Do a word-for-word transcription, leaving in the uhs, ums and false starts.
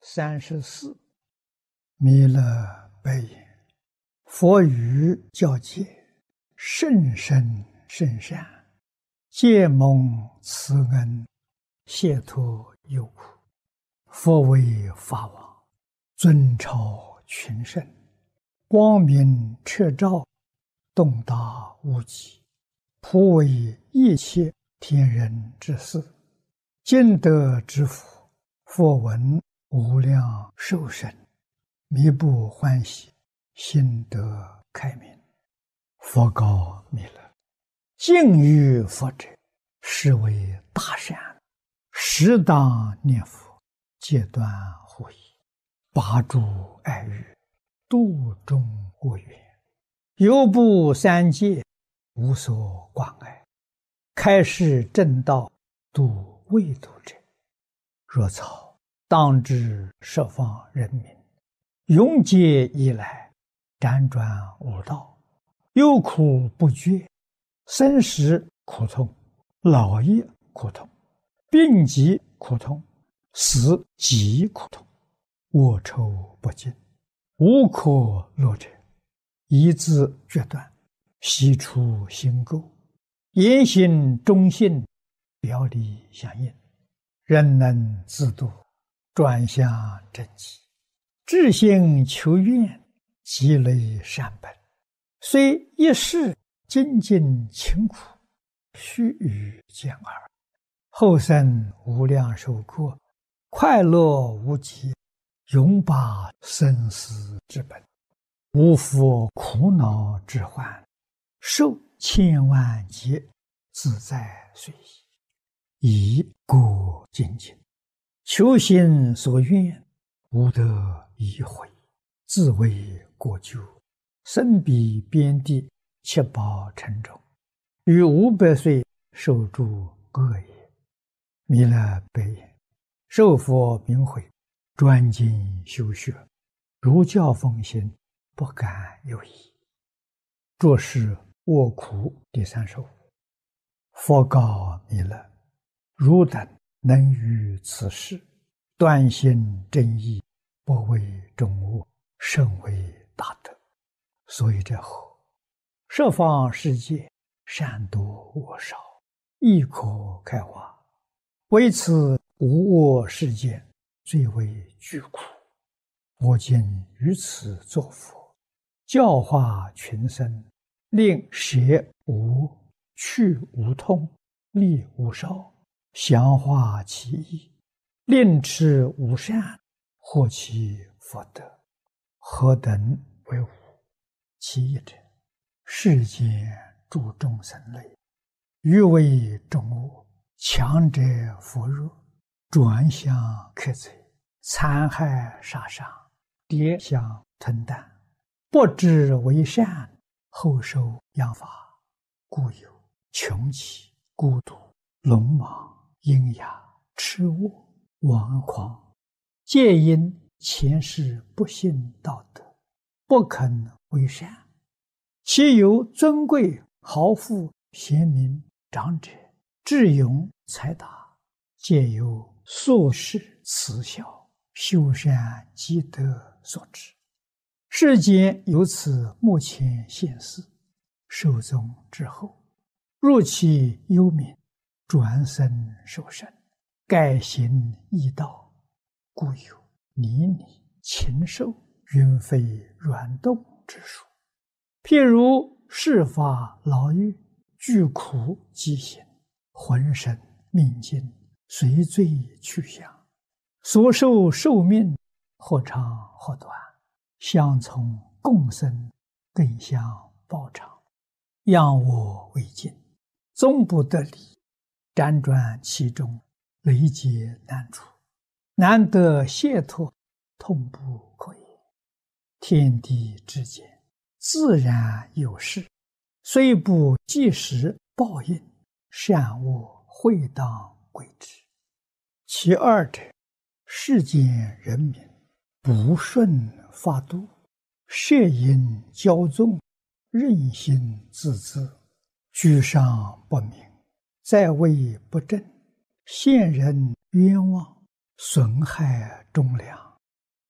三十四，弥勒白言：佛语教戒，甚深甚善，皆蒙慈恩，解脱忧苦。佛为法王，尊超群圣，光明彻照，洞达无极，普为一切天人之事。今得之福，佛闻无量寿生，弥不欢喜，心得开明。佛告弥勒：敬于佛者，是为大善，适当念佛，戒断护疑，拔诸爱欲，度众恶缘，犹不三界，无所关爱，开示正道，度未度者。若草当知十方人民，永劫以来，辗转无道，忧苦不绝，生死苦痛，老业苦痛，病疾苦痛，死极苦痛，恶臭不尽，无可乐者，一字决断，悉出心垢，言行忠信，表里相应，人能自度，转向正极，至心求愿，积累善本，虽一世精进勤苦，须臾见耳，后生无量寿过，快乐无极，永拔生死之本，无复苦恼之患，受千万劫，自在随意，以过精进，求心所愿，无得一回，自为过咎，身比边地，七宝沉重，于五百岁受诸恶业。弥勒白言：受佛名诲，专精修学，如教奉行，不敢有疑。作是卧苦第三首。佛告弥勒：汝等能于此事，断心正义，不为众恶，甚为大德。所以者何？十方世界，善多恶少，亦可开化。为此无恶世界，最为具苦。我今于此作佛，教化群生，令舍无、去无痛，利无少，详化其意，令持无善，获其福德。何等为无？其一者，世间诸众生类，欲为众恶，强者扶弱，转向克贼，残害杀伤，跌相吞啖，不知为善，后受殃罚，故有穷奇、孤独、聋盲、阴哑、痴恶、顽狂，皆因前世不信道德，不肯为善。其有尊贵、豪富、贤明、长者、智勇、才达，皆由宿世慈孝、修善积德所致。世间由此目前现世，寿终之后，入其幽冥，转生受生，改行异道，故有泥泞、禽兽、云飞软动之说。譬如世法牢狱，具苦饥行，浑身命尽，随罪去向，所受寿命，或长或短，相从共生，更相报偿，养我为尽，终不得离，辗转其中，累劫难除，难得解脱，痛不可言。天地之间，自然有事，虽不即时报应，善恶会当归之。其二者，世间人民不顺法度，摄引骄纵，任性自恣，居上不明，在位不正，陷人冤枉，损害忠良，